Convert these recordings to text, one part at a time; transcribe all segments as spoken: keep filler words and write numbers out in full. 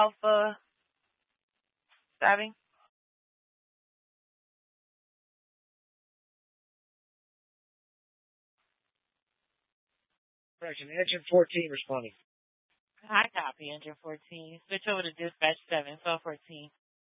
Alpha stabbing. Correction, engine fourteen responding. High copy, engine fourteen. Switch over to dispatch seven, twelve fourteen.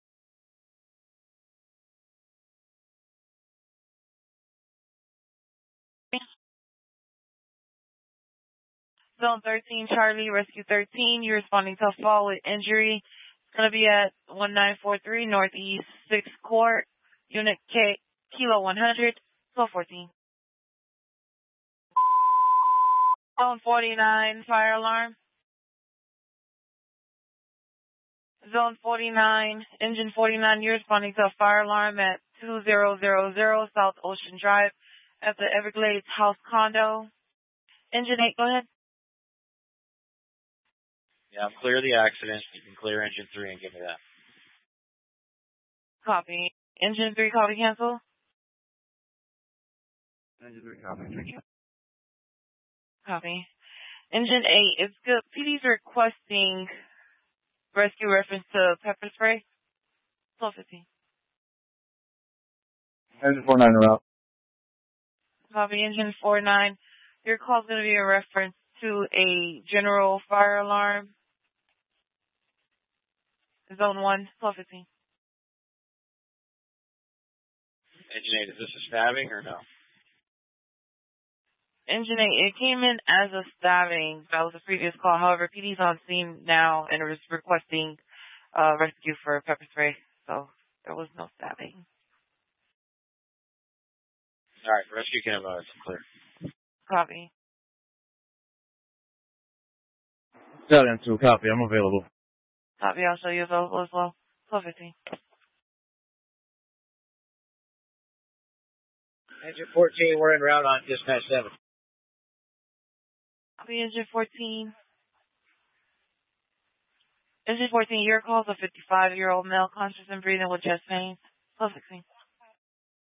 Zone thirteen, Charlie, Rescue thirteen. You're responding to a fall with injury. It's going to be at one nine four three Northeast sixth Court, Unit K, Kilo one hundred, twelve fourteen. Zone forty-nine, fire alarm. Zone forty-nine, engine forty-nine, you're responding to a fire alarm at two thousand South Ocean Drive at the Everglades House Condo. Engine eight, go ahead. Yeah, I'm clear of the accident. You can clear engine three and give me that. Copy. Engine three, copy, cancel. Engine three, copy. Thank you. Copy. Engine eight, it's good. P D's requesting rescue reference to pepper spray. twelve fifteen. Engine four nine route. Copy. Engine four nine. Your call's going to be a reference to a general fire alarm. Zone one, twelve fifteen. Engine eight, is this a stabbing or no? Engine eight, it came in as a stabbing. That was a previous call. However, P D's on scene now and is requesting uh, rescue for pepper spray. So there was no stabbing. All right, rescue can have uh, some clear. Copy. Got into a copy. I'm available. Copy. I'll show you available as well. twelve fifteen. Engine fourteen, we're en route on dispatch seven. Copy. Engine fourteen. Engine fourteen, your call is a fifty-five-year-old male conscious and breathing with chest pain. twelve sixteen.